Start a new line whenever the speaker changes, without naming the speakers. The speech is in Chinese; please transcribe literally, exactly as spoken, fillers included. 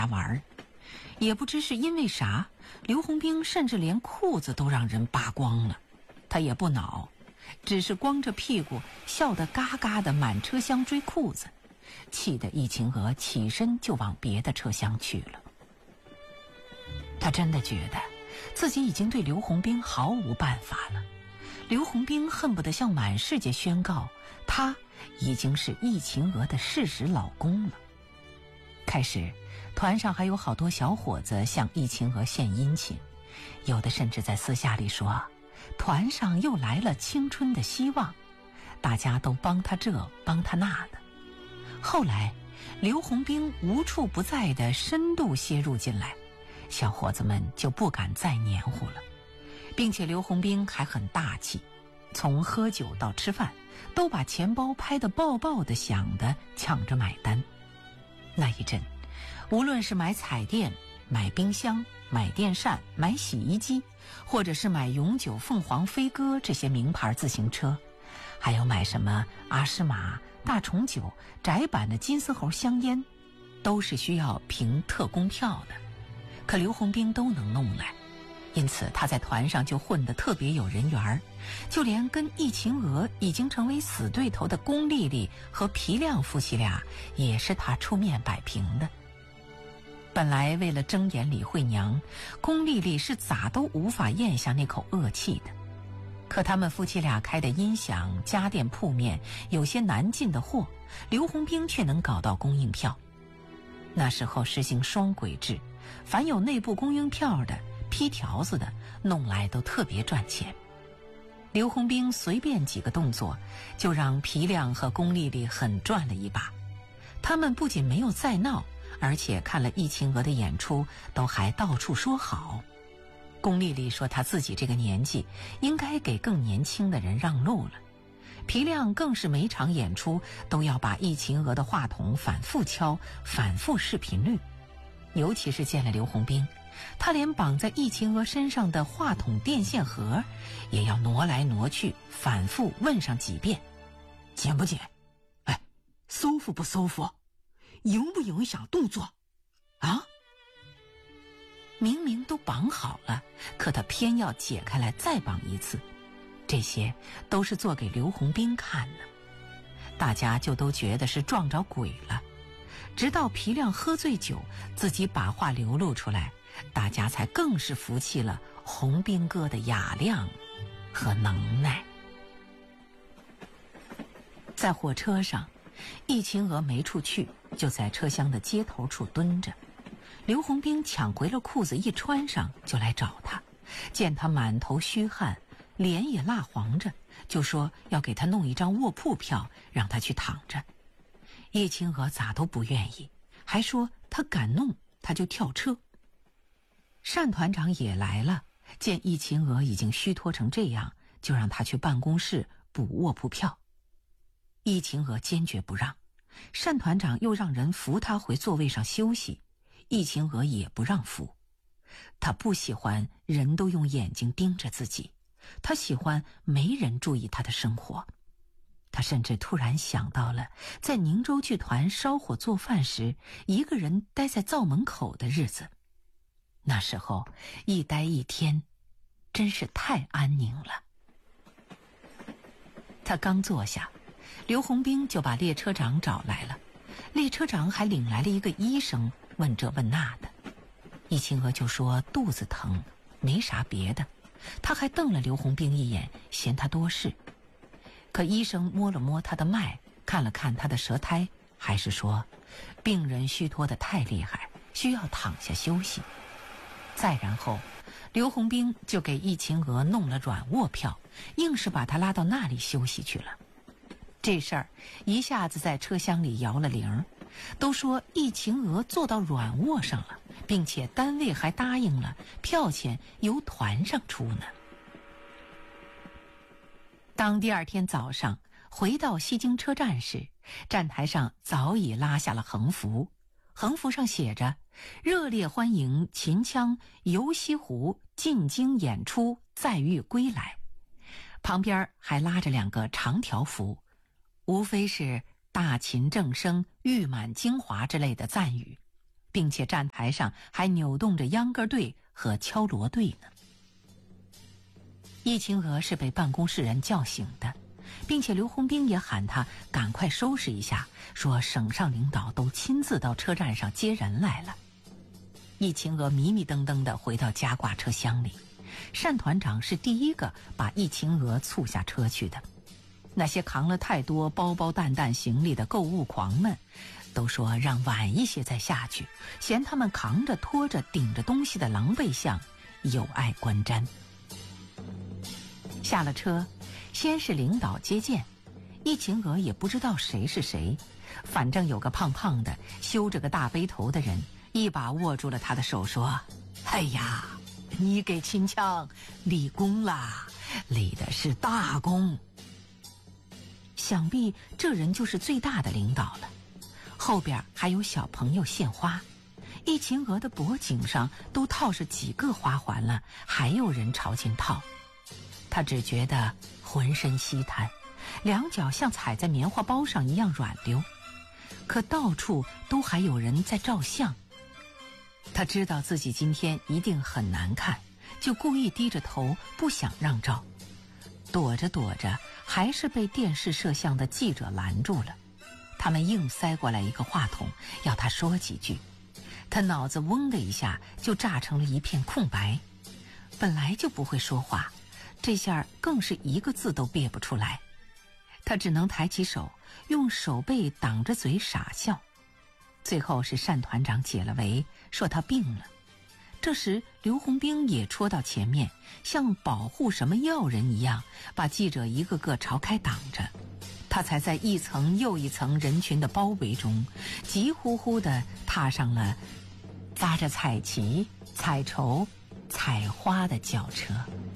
家玩。也不知是因为啥，刘洪兵甚至连裤子都让人扒光了，他也不恼，只是光着屁股笑得嘎嘎的满车厢追裤子，气得易秦娥起身就往别的车厢去了。他真的觉得自己已经对刘洪兵毫无办法了，刘洪兵恨不得向满世界宣告他已经是易秦娥的事实老公了。开始团上还有好多小伙子向易秦娥献殷勤，有的甚至在私下里说团上又来了青春的希望，大家都帮他这帮他那的。后来刘洪兵无处不在地深度切入进来，小伙子们就不敢再黏糊了，并且刘洪兵还很大气，从喝酒到吃饭都把钱包拍得爆爆的响的抢着买单。那一阵无论是买彩电、买冰箱、买电扇、买洗衣机，或者是买永久凤凰飞鸽这些名牌自行车，还有买什么阿诗玛、大重九、窄版的金丝猴香烟，都是需要凭特工票的，可刘洪兵都能弄来，因此他在团上就混得特别有人缘，就连跟易秦娥已经成为死对头的龚丽丽和皮亮夫妻俩也是他出面摆平的。本来为了睁眼李慧娘，龚丽丽是咋都无法咽下那口恶气的，可他们夫妻俩开的音响、家电铺面有些难进的货，刘洪兵却能搞到供应票。那时候实行双轨制，凡有内部供应票的、批条子的，弄来都特别赚钱。刘洪兵随便几个动作，就让皮亮和龚丽丽很赚了一把。他们不仅没有再闹，而且看了易秦娥的演出都还到处说好。龚丽丽说她自己这个年纪应该给更年轻的人让路了，皮亮更是每场演出都要把易秦娥的话筒反复敲，反复试频率。尤其是见了刘洪兵，他连绑在易秦娥身上的话筒电线盒也要挪来挪去，反复问上几遍，紧不紧？哎，舒服不舒服？影不影响动作？啊？明明都绑好了，可他偏要解开来再绑一次，这些都是做给刘洪兵看的，大家就都觉得是撞着鬼了。直到皮亮喝醉酒，自己把话流露出来，大家才更是服气了洪兵哥的雅量和能耐。在火车上，易秦娥没处去，就在车厢的接头处蹲着。刘洪兵抢回了裤子，一穿上就来找他，见他满头虚汗，脸也蜡黄着，就说要给他弄一张卧铺票，让他去躺着。易秦娥咋都不愿意，还说他敢弄他就跳车。单团长也来了，见易秦娥已经虚脱成这样，就让他去办公室补卧铺票。易秦娥坚决不让，单团长又让人扶他回座位上休息，易秦娥也不让扶。他不喜欢人都用眼睛盯着自己，他喜欢没人注意他的生活。他甚至突然想到了在宁州剧团烧火做饭时，一个人待在灶门口的日子。那时候一待一天，真是太安宁了。他刚坐下，刘洪兵就把列车长找来了，列车长还领来了一个医生，问这问那的。易秦娥就说肚子疼，没啥别的。他还瞪了刘洪兵一眼，嫌他多事。可医生摸了摸他的脉，看了看他的舌苔，还是说病人虚脱得太厉害，需要躺下休息。再然后刘洪兵就给易秦娥弄了软卧票，硬是把他拉到那里休息去了。这事儿一下子在车厢里摇了铃，都说易秦娥坐到软卧上了，并且单位还答应了票钱由团上出呢。当第二天早上回到西京车站时，站台上早已拉下了横幅，横幅上写着热烈欢迎秦腔游西湖进京演出再遇归来，旁边还拉着两个长条幅，无非是大秦正声誉满京华之类的赞语， 并且站台上还扭动着秧歌队和敲锣队呢。易秦娥是被办公室人叫醒的，并且刘洪兵也喊他赶快收拾一下，说省上领导都亲自到车站上接人来了。易秦娥迷迷瞪瞪地回到加挂车厢里，单团长是第一个把易秦娥簇下车去的。那些扛了太多包包担担行李的购物狂们都说让晚一些再下去，嫌他们扛着拖着顶着东西的狼狈相有碍观瞻。下了车，先是领导接见，易秦娥也不知道谁是谁，反正有个胖胖的修着个大背头的人一把握住了他的手说：哎呀，你给秦腔立功啦，立的是大功。想必这人就是最大的领导了，后边还有小朋友献花，易秦娥的脖颈上都套着几个花环了，还有人朝前套。他只觉得浑身稀瘫，两脚像踩在棉花包上一样软溜，可到处都还有人在照相。他知道自己今天一定很难看，就故意低着头不想让照，躲着躲着还是被电视摄像的记者拦住了。他们硬塞过来一个话筒，要他说几句。他脑子嗡的一下就炸成了一片空白，本来就不会说话，这下更是一个字都憋不出来。他只能抬起手，用手背挡着嘴傻笑。最后是单团长解了围，说他病了。这时刘洪兵也戳到前面，像保护什么要人一样，把记者一个个朝开挡着。他才在一层又一层人群的包围中，急呼呼地踏上了扎着彩旗、彩绸、彩花的轿车。